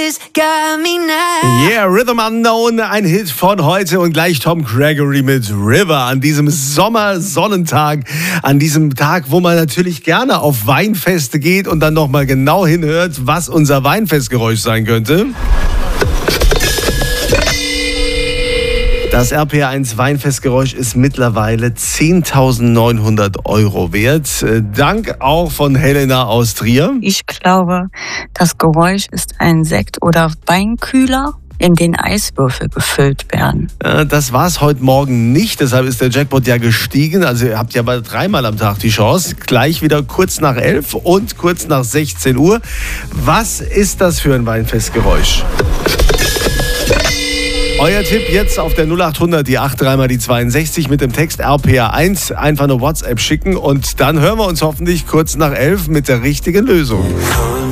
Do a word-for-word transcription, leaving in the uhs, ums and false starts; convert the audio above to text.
just got me now. Yeah, Rhythm Unknown, ein Hit von heute und gleich Tom Gregory mit River an diesem Sommersonnentag, an diesem Tag, wo man natürlich gerne auf Weinfeste geht und dann nochmal genau hinhört, was unser Weinfestgeräusch sein könnte. Das R P R eins Weinfestgeräusch ist mittlerweile zehntausendneunhundert Euro wert. Dank auch von Helena aus Trier. Ich glaube, das Geräusch ist ein Sekt- oder Weinkühler, in den Eiswürfel gefüllt werden. Das war es heute Morgen nicht, deshalb ist der Jackpot ja gestiegen. Also ihr habt ja bald dreimal am Tag die Chance. Gleich wieder kurz nach elf und kurz nach sechzehn Uhr. Was ist das für ein Weinfestgeräusch? Euer Tipp jetzt auf der null acht hundert, die acht dreimal die zweiundsechzig mit dem Text R P R eins. Einfach eine WhatsApp schicken und dann hören wir uns hoffentlich kurz nach elf mit der richtigen Lösung.